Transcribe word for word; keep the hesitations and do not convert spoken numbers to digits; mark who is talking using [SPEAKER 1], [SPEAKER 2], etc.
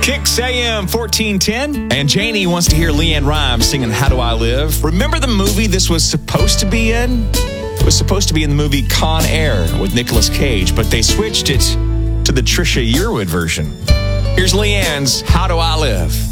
[SPEAKER 1] Kicks A M fourteen ten. And Janie wants to hear Leanne Rimes singing How Do I Live. Remember the movie this was supposed to be in? It was supposed to be in the movie Con Air with Nicolas Cage, but they switched it to the Trisha Yearwood version. Here's Leanne's How Do I Live.